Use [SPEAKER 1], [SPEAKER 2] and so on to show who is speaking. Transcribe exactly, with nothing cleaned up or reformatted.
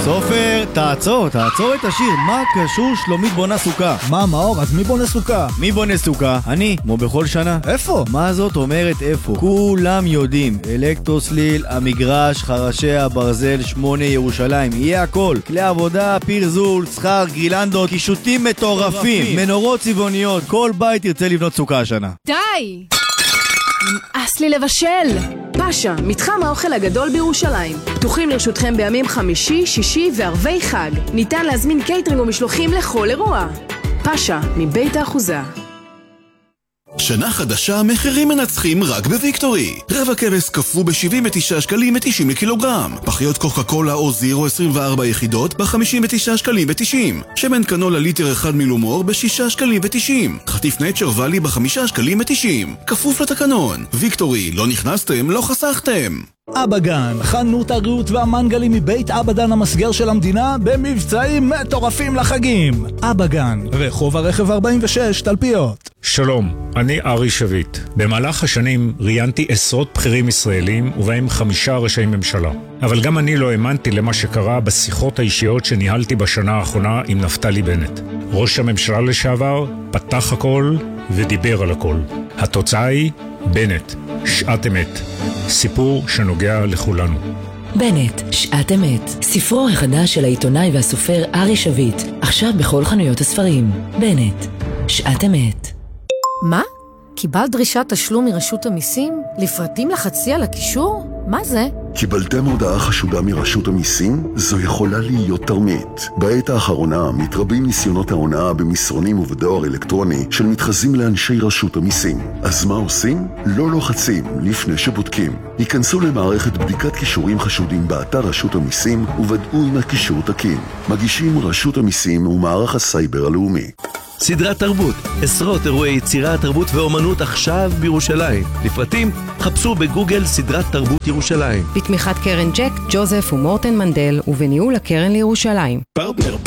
[SPEAKER 1] סופר, תעצור, תעצור את השיר. מה קשור שלומית בונה סוכה?
[SPEAKER 2] מה, מאור, אז מי בונה סוכה?
[SPEAKER 1] מי בונה סוכה? אני, כמו בכל שנה.
[SPEAKER 2] איפה?
[SPEAKER 1] מה זאת אומרת איפה? כולם יודעים. אלקטרוסליל, המגרש, חרשי הברזל, שמונה ירושלים. יהיה הכל. כלי עבודה, פרזול, שכר, גרילנדות, קישוטים מטורפים, מנורות צבעוניות. כל בית ירצה לבנות סוכה השנה.
[SPEAKER 3] די! נמאס לי לבשל! פאשה, מתחם האוכל הגדול בירושלים. פתוחים לרשותכם בימים חמישי, שישי וערבי חג. ניתן להזמין קייטרינג ומשלוחים לכל אירוע. פאשה, מבית האחוזה.
[SPEAKER 4] שנה חדשה, מחירים מנצחים רק בוויקטורי. רבע כבש קפוא ב-שבעים ותשעה שקלים ו-תשעים לקילוגרם. פחיות קוקה קולה או זירו עשרים וארבע יחידות ב-חמישים ותשעה שקלים ו-תשעים. שמן קנולה ליטר אחד מילומור ב-שישה שקלים ו-תשעים. חטיף נייצ'ר ואלי ב-חמישה שקלים ו-תשעים. כפוף לתקנון. ויקטורי, לא נכנסתם, לא חסכתם.
[SPEAKER 2] אבא גן, חנות הריהוט והמנגלים מבית אבא דן המסגר של המדינה במבצעים מטורפים לחגים. אבא גן, רחוב הרכב ארבעים ושש, תלפיות.
[SPEAKER 5] שלום, אני ארי שביט. במהלך השנים ראיינתי עשרות בכירים ישראלים ובהם חמישה ראשי ממשלה. אבל גם אני לא האמנתי למה שקרה בשיחות האישיות שניהלתי בשנה האחרונה עם נפתלי בנט. ראש הממשלה לשעבר פתח הכל ודיבר על הכל. התוצאה היא בנט, שעת אמת. סיפור שנוגע לכולנו.
[SPEAKER 6] בנט, שעת אמת. ספרו החדש של העיתונאי והסופר ארי שביט, עכשיו בכל חנויות הספרים. בנט, שעת אמת.
[SPEAKER 7] מה? קיבלת דרישת תשלום מרשות המיסים? לפרטים לחצי על הקישור? מה זה?
[SPEAKER 8] קיבלתם הודעה חשודה מרשות המיסים? זו יכולה להיות תרמית. בעת האחרונה מתרבים ניסיונות ההונאה במסרונים ובדואר אלקטרוני של מתחזים לאנשי רשות המיסים. אז מה עושים? לא לוחצים לפני שבודקים. היכנסו למערכת בדיקת קישורים חשודים באתר רשות המיסים וודאו אם הקישור תקין. מגישים רשות המיסים ומערך הסייבר הלאומי.
[SPEAKER 9] סדרת תרבות, עשרות אירועי יצירה, תרבות ואומנות עכשיו בירושלים. לפרטים, חפשו בגוגל סדרת תרבות ירושלים.
[SPEAKER 3] בתמיכת קרן ג'ק, ג'וזף ומורטן מנדל ובניהול הקרן לירושלים.
[SPEAKER 9] פרטנר